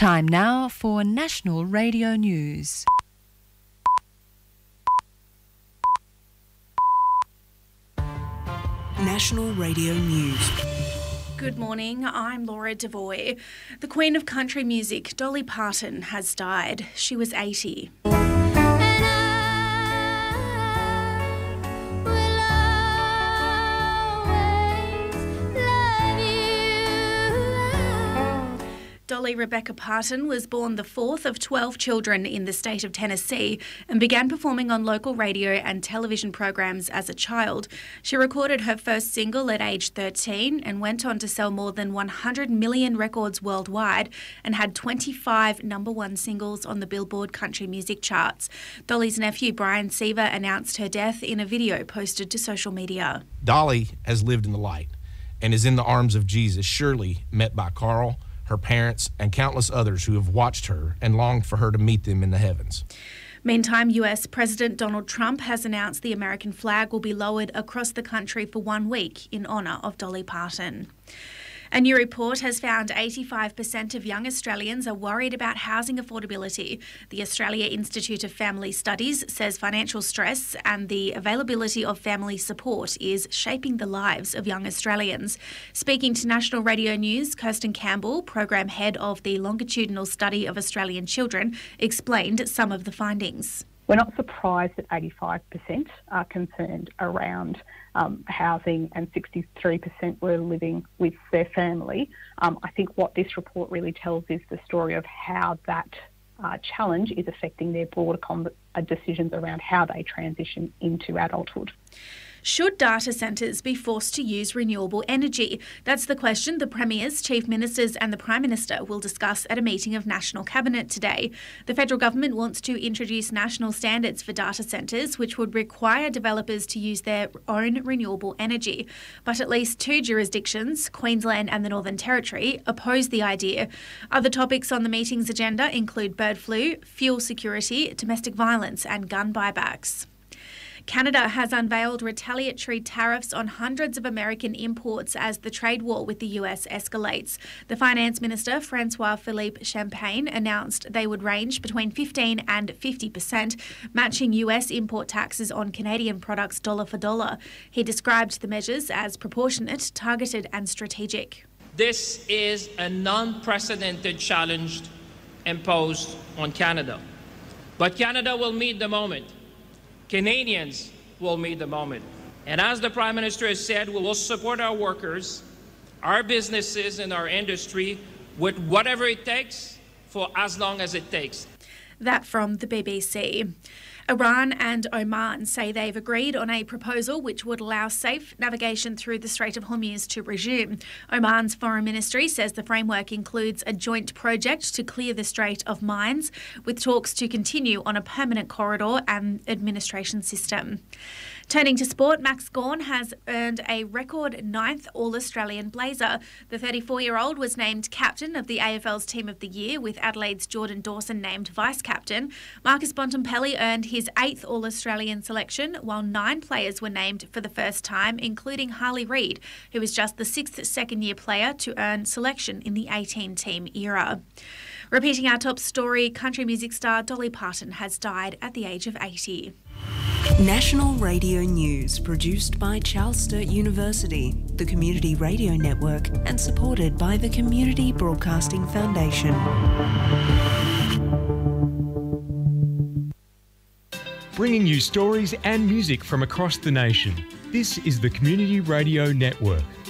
Time now for National Radio News. National Radio News. Good morning, I'm Laura Devoy. The Queen of Country Music, Dolly Parton, has died. She was 80. Dolly Rebecca Parton was born the fourth of 12 children in the state of Tennessee and began performing on local radio and television programs as a child. She recorded her first single at age 13 and went on to sell more than 100 million records worldwide and had 25 number one singles on the Billboard country music charts. Dolly's nephew Brian Seaver announced her death in a video posted to social media. Dolly has lived in the light and is in the arms of Jesus, surely met by Carl, her parents, and countless others who have watched her and longed for her to meet them in the heavens. Meantime, US President Donald Trump has announced the American flag will be lowered across the country for 1 week in honour of Dolly Parton. A new report has found 85% of young Australians are worried about housing affordability. The Australia Institute of Family Studies says financial stress and the availability of family support is shaping the lives of young Australians. Speaking to National Radio News, Kirsten Campbell, Program Head of the Longitudinal Study of Australian Children, explained some of the findings. We're not surprised that 85% are concerned around housing and 63% were living with their family. I think what this report really tells is the story of how that challenge is affecting their broader decisions around how they transition into adulthood. Should data centres be forced to use renewable energy? That's the question the Premiers, Chief Ministers and the Prime Minister will discuss at a meeting of National Cabinet today. The federal government wants to introduce national standards for data centres, which would require developers to use their own renewable energy. But at least two jurisdictions, Queensland and the Northern Territory, oppose the idea. Other topics on the meeting's agenda include bird flu, fuel security, domestic violence and gun buybacks. Canada has unveiled retaliatory tariffs on hundreds of American imports as the trade war with the US escalates. The Finance Minister, Francois-Philippe Champagne, announced they would range between 15 and 50%, matching US import taxes on Canadian products dollar for dollar. He described the measures as proportionate, targeted and strategic. This is an unprecedented challenge imposed on Canada. But Canada will meet the moment. Canadians will meet the moment. And as the Prime Minister has said, we will support our workers, our businesses and our industry with whatever it takes for as long as it takes. That from the BBC. Iran and Oman say they've agreed on a proposal which would allow safe navigation through the Strait of Hormuz to resume. Oman's foreign ministry says the framework includes a joint project to clear the strait of mines, with talks to continue on a permanent corridor and administration system. Turning to sport, Max Gawn has earned a record 9th All-Australian blazer. The 34-year-old was named captain of the AFL's Team of the Year, with Adelaide's Jordan Dawson named vice-captain. Marcus Bontempelli earned his 8th All-Australian selection, while 9 players were named for the first time, including Harley Reid, who is just the 6th second-year player to earn selection in the 18-team era. Repeating our top story, country music star Dolly Parton has died at the age of 80. National Radio News, produced by Charles Sturt University, the Community Radio Network, and supported by the Community Broadcasting Foundation. Bringing you stories and music from across the nation. This is the Community Radio Network.